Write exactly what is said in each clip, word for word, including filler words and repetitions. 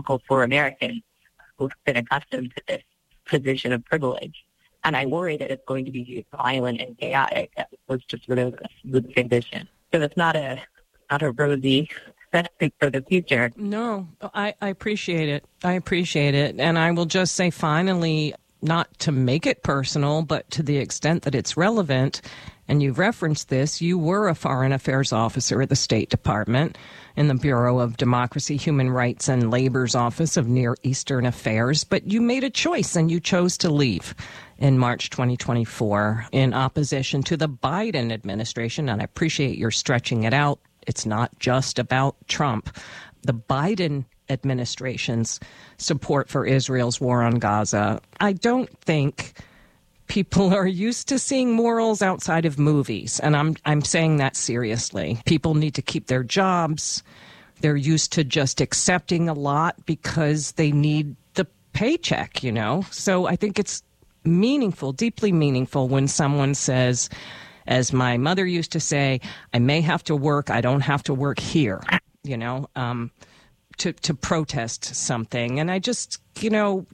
difficult for Americans who've been accustomed to this position of privilege. And I worry that it's going to be violent and chaotic as opposed to sort of a smooth transition. So it's not a not a rosy setting for the future. No, I, I appreciate it. I appreciate it. And I will just say finally, not to make it personal, but to the extent that it's relevant, and you've referenced this, you were a foreign affairs officer at the State Department in the Bureau of Democracy, Human Rights, and Labor's Office of Near Eastern Affairs, but you made a choice and you chose to leave in March twenty twenty-four in opposition to the Biden administration, and I appreciate your stretching it out. It's not just about Trump. The Biden administration's support for Israel's war on Gaza. I don't think people are used to seeing morals outside of movies, and I'm I'm saying that seriously. People need to keep their jobs. They're used to just accepting a lot because they need the paycheck, you know? So I think it's meaningful, deeply meaningful when someone says, as my mother used to say, I may have to work, I don't have to work here, you know, um, to, to protest something. And I just, you know,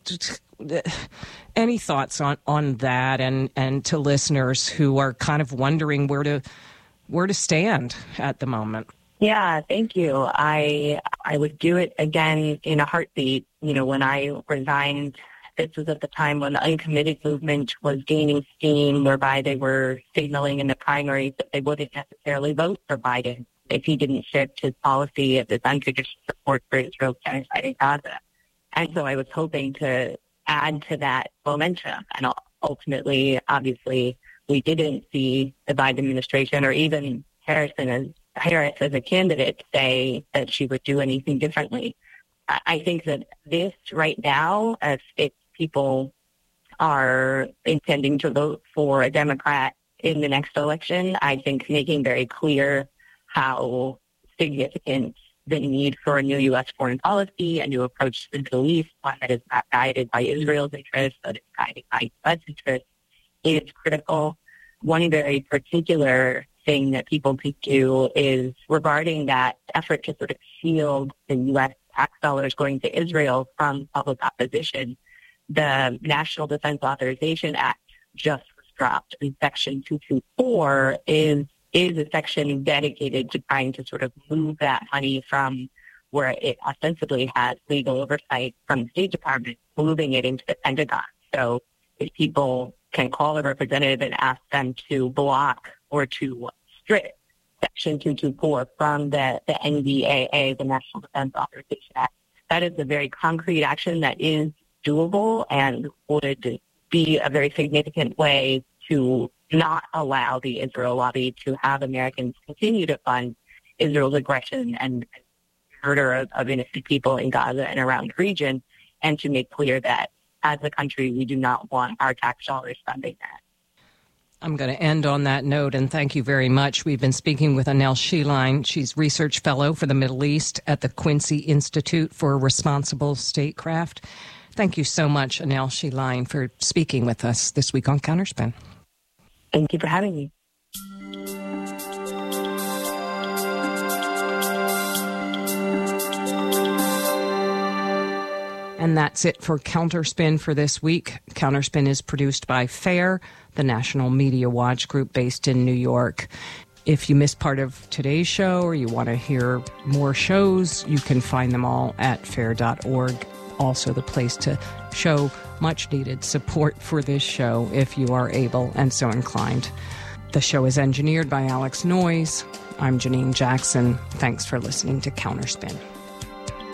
any thoughts on, on that and, and to listeners who are kind of wondering where to where to stand at the moment? Yeah, thank you. I I would do it again in a heartbeat. You know, when I resigned, this was at the time when the uncommitted movement was gaining steam, whereby they were signaling in the primaries that they wouldn't necessarily vote for Biden if he didn't shift his policy of this unconditional support for Israel's genocide in Gaza. And so I was hoping to add to that momentum. And ultimately, obviously, we didn't see the Biden administration or even Harrison as, Harris as a candidate say that she would do anything differently. I think that this right now, as if people are intending to vote for a Democrat in the next election, I think making very clear how significant the need for a new U S foreign policy, a new approach to the Middle East, one that is not guided by Israel's interests, but is guided by U S interests, is critical. One very particular thing that people could do is regarding that effort to sort of shield the U S tax dollars going to Israel from public opposition. The National Defense Authorization Act just was dropped, and Section two twenty-four is is a section dedicated to trying to sort of move that money from where it ostensibly has legal oversight from the State Department, moving it into the Pentagon. So if people can call a representative and ask them to block or to strip Section two twenty-four from the, the N D A A, the National Defense Authorization Act, that is a very concrete action that is doable and would be a very significant way to not allow the Israel lobby to have Americans continue to fund Israel's aggression and murder of, of innocent people in Gaza and around the region, and to make clear that as a country, we do not want our tax dollars funding that. I'm going to end on that note, and thank you very much. We've been speaking with Anel Sheline. She's Research Fellow for the Middle East at the Quincy Institute for Responsible Statecraft. Thank you so much, Anel Sheline, for speaking with us this week on Counterspin. Thank you for having me. And that's it for Counterspin for this week. Counterspin is produced by FAIR, the National Media Watch group based in New York. If you missed part of today's show or you want to hear more shows, you can find them all at fair dot org. Also the place to show much-needed support for this show if you are able and so inclined. The show is engineered by Alex Noyes. I'm Janine Jackson. Thanks for listening to Counterspin.